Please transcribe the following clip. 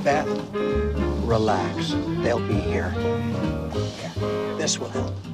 Beth, relax. They'll be here. Here, this will help.